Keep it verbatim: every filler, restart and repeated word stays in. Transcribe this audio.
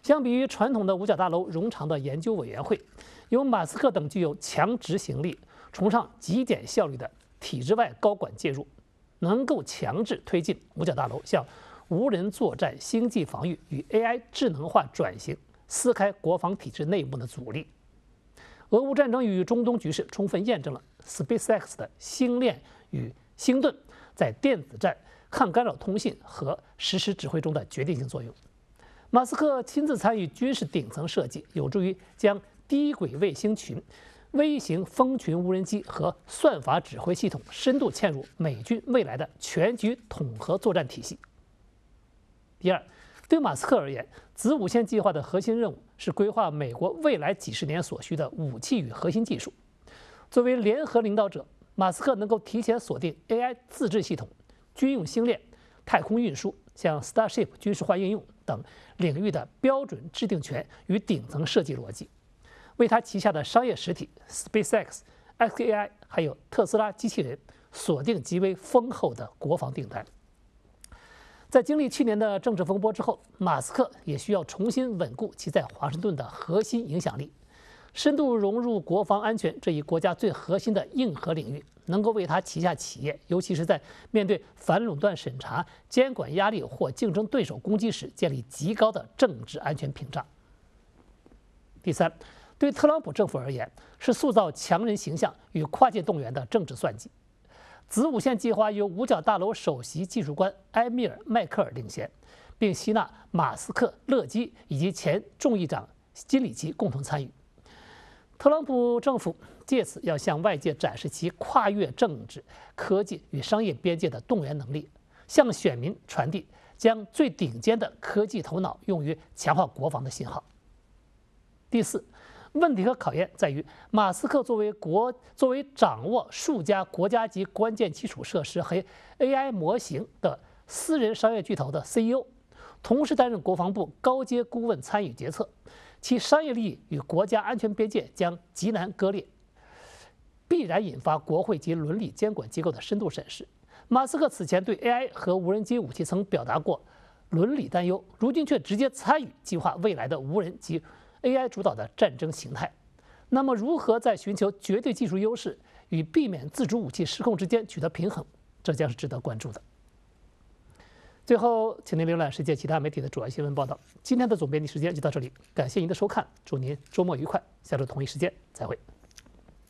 相比于传统的五角大楼冗长的研究委员会，由马斯克等具有强执行力、崇尚极简效率的体制外高管介入，能够强制推进五角大楼向无人作战、星际防御与 A I 智能化转型撕开国防体制内部的阻力。俄乌战争与中东局势充分验证了 SpaceX 的星链与星盾在电子战、抗干扰通信和实时指挥中的决定性作用。马斯克亲自参与军事顶层设计，有助于将低轨卫星群、微型蜂群无人机和算法指挥系统深度嵌入美军未来的全局统合作战体系。第二，对马斯克而言，子午线计划的核心任务是规划美国未来几十年所需的武器与核心技术。作为联合领导者，马斯克能够提前锁定 A I 自制系统、军用星链、太空运输、像 Starship 军事化应用等领域的标准制定权与顶层设计逻辑，为他旗下的商业实体 SpaceX、X A I 还有特斯拉机器人锁定极为丰厚的国防订单。在经历去年的政治风波之后，马斯克也需要重新稳固其在华盛顿的核心影响力，深度融入国防安全这一国家最核心的硬核领域，能够为他旗下企业，尤其是在面对反垄断审查、监管压力或竞争对手攻击时，建立极高的政治安全屏障。第三，对特朗普政府而言，是塑造强人形象与跨界动员的政治算计。子午线计划由五角大楼首席技术官埃米尔·迈克尔领衔，并吸纳马斯克、勒基以及前众议长金里奇共同参与。特朗普政府借此要向外界展示其跨越政治、科技与商业边界的动员能力，向选民传递将最顶尖的科技头脑用于强化国防的信号。第四，问题和考验在于，马斯克作为国作为掌握数家国家级关键基础设施和 A I 模型的私人商业巨头的 C E O， 同时担任国防部高阶顾问参与决策，其商业利益与国家安全边界将极难割裂，必然引发国会及伦理监管机构的深度审视。马斯克此前对 A I 和无人机武器曾表达过伦理担忧，如今却直接参与计划未来的无人及 A I 主导的战争形态。那么，如何在寻求绝对技术优势与避免自主武器失控之间取得平衡，这将是值得关注的。最后，请您浏览世界其他媒体的主要新闻报道。今天的总编辑时间就到这里，感谢您的收看，祝您周末愉快，下周同一时间再会。